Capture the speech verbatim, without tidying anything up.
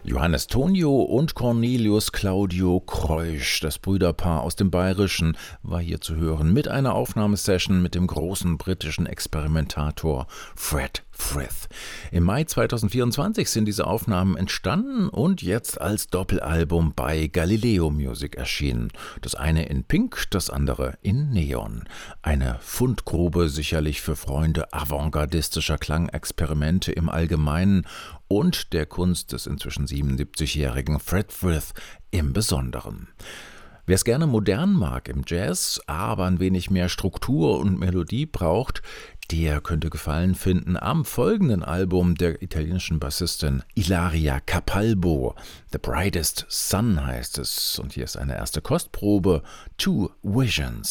Johannes Tonio und Cornelius Claudio Kreusch, das Brüderpaar aus dem Bayerischen, war hier zu hören mit einer Aufnahmesession mit dem großen britischen Experimentator Fred Frith. Im Mai zweitausendvierundzwanzig sind diese Aufnahmen entstanden und jetzt als Doppelalbum bei Galileo Music erschienen. Das eine in Pink, das andere in Neon. Eine Fundgrube sicherlich für Freunde avantgardistischer Klangexperimente im Allgemeinen und der Kunst des inzwischen siebenundsiebzigjährigen Fred Frith im Besonderen. Wer es gerne modern mag im Jazz, aber ein wenig mehr Struktur und Melodie braucht, der könnte Gefallen finden am folgenden Album der italienischen Bassistin Ilaria Capalbo. The Brightest Sun heißt es. Und hier ist eine erste Kostprobe, Two Visions.